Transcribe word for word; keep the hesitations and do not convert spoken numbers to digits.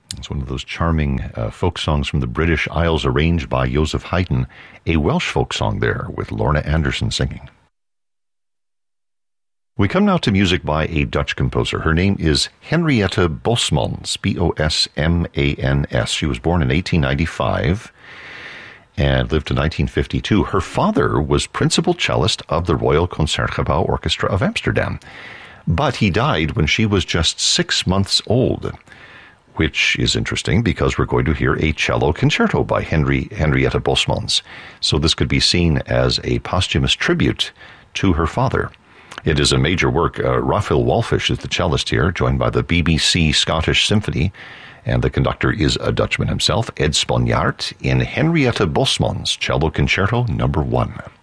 It's one of those charming uh, folk songs from the British Isles, arranged by Joseph Haydn, a Welsh folk song there with Lorna Anderson singing. We come now to music by a Dutch composer. Her name is Henriette Bosmans, B O S M A N S. She was born in eighteen ninety-five and lived to nineteen fifty-two. Her father was principal cellist of the Royal Concertgebouw Orchestra of Amsterdam, but he died when she was just six months old, which is interesting because we're going to hear a cello concerto by Henry, Henriette Bosmans. So this could be seen as a posthumous tribute to her father. It is a major work. Uh, Raphael Walfish is the cellist here, joined by the B B C Scottish Symphony, and the conductor is a Dutchman himself, Ed Sponjaard, in Henriette Bosmans Cello Concerto Number One.